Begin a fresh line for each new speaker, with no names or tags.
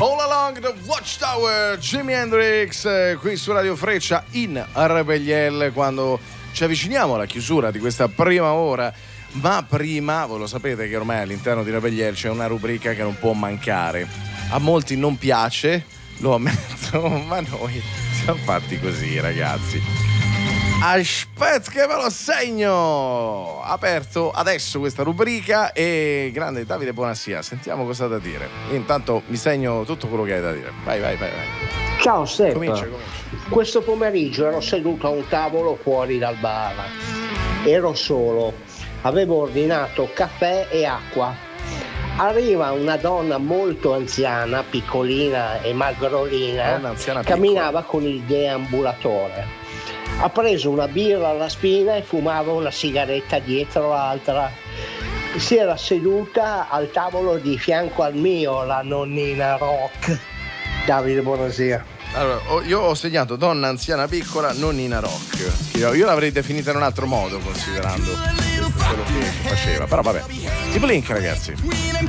All Along the Watchtower, Jimi Hendrix, qui su Radio Freccia in RPL, quando ci avviciniamo alla chiusura di questa prima ora. Ma prima, voi lo sapete che ormai all'interno di RPL c'è una rubrica che non può mancare. A molti non piace, lo ammetto, ma noi siamo fatti così, ragazzi. Aspetta che ve lo segno! Aperto adesso questa rubrica e grande Davide Bonassia, sentiamo cosa ha da dire. Io intanto mi segno tutto quello che hai da dire. Vai.
Ciao Sepp.
Comincia.
Questo pomeriggio ero seduto a un tavolo fuori dal bar. Ero solo. Avevo ordinato caffè e acqua. Arriva una donna molto anziana, piccolina e magrolina, camminava con il deambulatore. Ha preso una birra alla spina e fumava una sigaretta dietro l'altra. Si era seduta al tavolo di fianco al mio, la nonnina Rock. Davide Bonasia.
Allora, io ho segnato donna anziana piccola, nonnina Rock. Io l'avrei definita in un altro modo, considerando quello che faceva. Però vabbè. I Blink, ragazzi.